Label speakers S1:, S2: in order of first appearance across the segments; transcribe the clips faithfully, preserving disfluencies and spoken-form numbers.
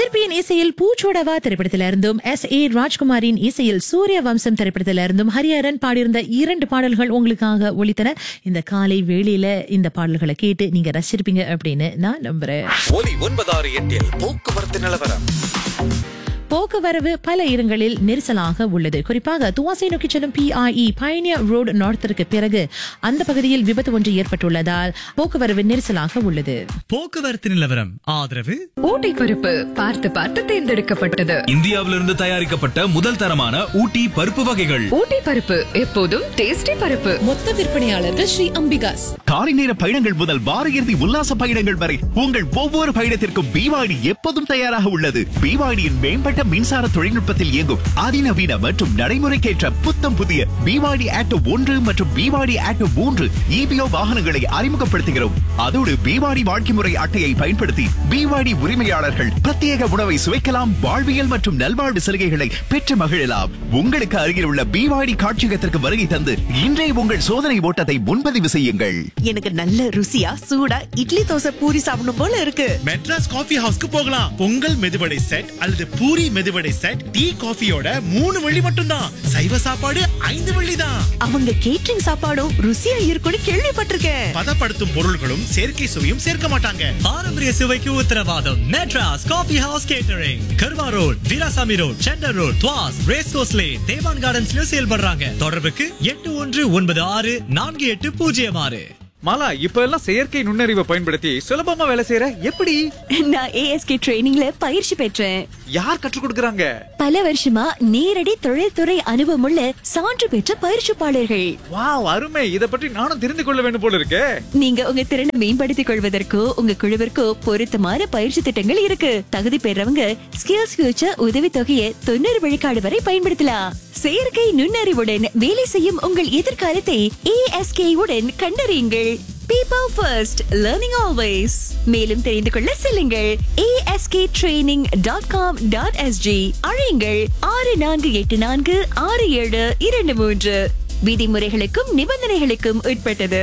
S1: எஸ்பிபியின் இசையில் பூச்சோடவா திரைப்படத்திலிருந்தும் S A ராஜ்குமாரின் இசையில் சூரிய வம்சம் திரைப்படத்திலிருந்தும் ஹரிஹரன் பாடியிருந்த இரண்டு பாடல்கள் உங்களுக்காக ஒலித்தன. இந்த காலை வேளையில இந்த பாடல்களை கேட்டு நீங்க ரசிச்சிருப்பீங்க அப்படின்னு நான் நம்புறேன்.
S2: ஒலி ஒன்பதாறு எட்டில் போக்குவரத்து நிலவரம்.
S1: போக்குவரவு பல இடங்களில் நெரிசலாக உள்ளது. குறிப்பாக துவாசை நோக்கி செல்லும் பிஐஇ பயணியர் ரோடு நார்த்திற்கு பிறகு அந்த பகுதியில் விபத்து ஒன்று ஏற்பட்டுள்ளதால் போக்குவரவு நெரிசலாக உள்ளது.
S3: போக்குவரத்து நிலவரம் ஆதரவு
S4: ஊட்டி பருப்பு பார்த்து பார்த்து தேர்ந்தெடுக்கப்பட்டது.
S5: இந்தியாவிலிருந்து தயாரிக்கப்பட்ட முதல் தரமான ஊட்டி பருப்பு வகைகள்.
S4: ஊட்டி பருப்பு எப்போதும் டேஸ்டி பருப்பு.
S6: மொத்த விற்பனையாளர்கள் ஸ்ரீ அம்பிகாஸ்.
S7: காலை நேர பயணங்கள் முதல் வார இறுதி உல்லாச பயணங்கள் வரை உங்கள் ஒவ்வொரு பயணத்திற்கும் பிவாடி எப்போதும் தயாராக உள்ளது. பிவாடியின் மேம்பட்ட மின்சார தொழில்நுட்பத்தில் இயங்கும் அதிநவீன மற்றும் நடைமுறைக்கேற்ற புத்தம் புதிய பிவாடி ஆட்டோ ஒன்று மற்றும் பிவாடி ஆட்டோ மூன்று இபிஓ வாகனங்களை அறிமுகப்படுத்துகிறோம். அதோடு பிவாடி வாழ்க்கை முறை அட்டையை பயன்படுத்தி பிவாடி உரிமையாளர்கள் பிரத்யேக உணவை சுவைக்கலாம், வாழ்வியல் மற்றும் நல்வாழ்வு சலுகைகளை பெற்று மகிழலாம். உங்களுக்கு அருகில் உள்ள பிவாடி காட்சியகத்திற்கு வருகை தந்து இன்றைய உங்கள் சோதனை ஓட்டத்தை முன்பதிவு செய்யுங்கள்.
S8: எனக்கு நல்ல ருசியா சூடா இட்லி தோசை பூரி சாப்பிடணும் போல இருக்கு.
S3: மெட்ராஸ் காஃபி ஹவுஸ்க்கு போகலாம். பொங்கல் மெதுவடை செட் அல்லது பூரி மெதுவடை செட் டீ காஃபியோட மூணு வெள்ளி மட்டும்தான். சைவ சாப்பாடு ஐந்து வெள்ளி தான்.
S8: அவங்க கேட்டரிங் சாப்பாடும் ருசியா இருக்கும்னு கேள்விப்பட்டிருக்கேன்.
S3: பதப்படுத்தும் பொருள்களும் செயற்கை சுவையும் சேர்க்க மாட்டாங்க.
S5: பாரம்பரிய சுவைக்கு உத்தரவாதம். Madras coffee house catering. கர்வா road, Veerasamy road, centre road, துவாஸ், race course lane, தேவான் கார்டன்ஸ்ல செயல்படுறாங்க. தொடர்புக்கு எட்டு ஒன்று ஒன்பது ஆறு நான்கு எட்டு பூஜ்ஜியம் ஆறு.
S2: மாலா, இப்ப எல்லாம் செயற்கை நுண்ணறிவை பயன்படுத்தி சுலபமா வேலை செய்யற எப்படி?
S6: நான் ஏஎஸ்கே ட்ரெய்னிங்ல பயிற்சி பெற்றேன்.
S2: யார் கற்றுக் கொடுக்கறாங்க?
S6: பல வருஷமா நேரடி தொழில்துறை அனுபவமுள்ள சான்று பெற்ற பயிற்சிப்பாளர்கள்.
S2: வாவ், அருமை. இத பற்றி நானும் தெரிந்து கொள்ள வேண்டும் போல இருக்கே.
S6: நீங்க உங்க திறனை மேம்படுத்திக் கொள்வதற்கோ உங்க குழுவிற்கோ பொருத்தமான பயிற்சி திட்டங்கள் இருக்கு. தகுதி பெறவங்க ஸ்கில்ஸ் ஃபியூச்சர் உதவி தொகையை தொண்ணூறு விழுக்காடு வரை பயன்படுத்தலாம். செயற்கை நுண்ணறிவுடன் வேலை செய்யும் உங்கள் எதிர்காலத்தை ஏஎஸ்கே உடன் கண்டறியுங்கள். People first, learning always. மேலும் தெரிந்து கொள்ள செல்லுங்கள் ask training dot com dot s g. அழையுங்கள் ஆறு நான்கு எட்டு நான்கு ஆறு ஏழு இரண்டு மூன்று. விதிமுறைகளுக்கும் நிபந்தனைகளுக்கும் உட்பட்டது.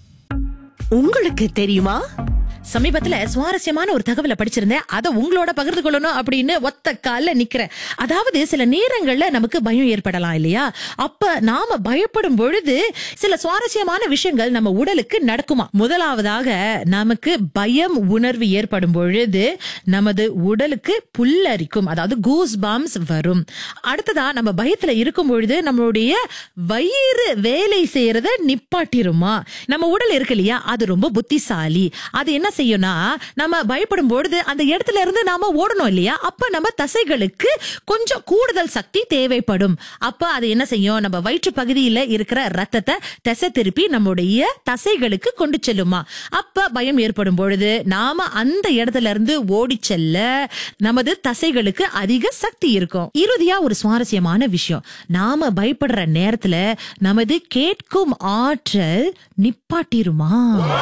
S8: உங்களுக்கு தெரியுமா,
S1: சமீபத்துல சுவாரஸ்யமான ஒரு தகவலை படிச்சிருந்தேன். அதை உங்களோட பகிர்ந்து கொள்ளணும் அப்படின்னு ஒத்த கால நிக்கிறேன். அதாவது சில நேரங்கள்ல நமக்கு பயம் ஏற்படலாம் இல்லையா? அப்ப நாம பயப்படும் பொழுது சில சுவாரஸ்யமான விஷயங்கள் நம்ம உடலுக்கு நடக்குமா. முதலாவதாக, நமக்கு பயம் உணர்வு ஏற்படும் பொழுது நமது உடலுக்கு புல்லரிக்கும், அதாவது கூஸ் பம்ப்ஸ் வரும். அடுத்ததா, நம்ம பயத்துல இருக்கும் பொழுது நம்மளுடைய வயிறு வேலை செய்யறத நிப்பாட்டிருமா. நம்ம உடல் இருக்கு இல்லையா, அது ரொம்ப புத்திசாலி. அது என்ன செய்யும்னா, நம்ம பயப்படும் பொழுது அந்த இடத்துல இருந்து நாம ஓடணும் இல்லையா, அப்ப நம்ம தசைகளுக்கு கொஞ்சம் கூடுதல் சக்தி தேவைப்படும். அப்ப அது என்ன செய்யும், நம்ம வயிற்று பகுதியில இருக்கிற ரத்தத்தை தசை திருப்பி நம்முடைய தசைகளுக்கு கொண்டு செல்லுமா. அப்ப பயம் ஏற்படும் பொழுது நாம அந்த இடத்துல இருந்து ஓடி செல்ல நமது தசைகளுக்கு அதிக சக்தி இருக்கும். இறுதியா ஒரு சுவாரஸ்யமான விஷயம், நாம பயப்படுற நேரத்துல நமது கேட்கும் ஆற்றல் நிப்பாட்டிருமா.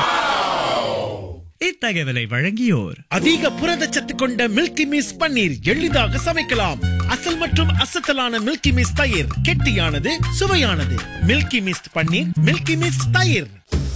S3: இத்தகவலை வழங்கியோர் அதிக புரதச்சத்து கொண்ட மில்கி மிஸ் பன்னீர் எளிதாக சமைக்கலாம். அசல் மற்றும் அசத்தலான மில்கி மிஸ் தயிர் கெட்டியானது, சுவையானது. மில்கி மிஸ் பன்னீர், மில்கி மிஸ் தயிர்.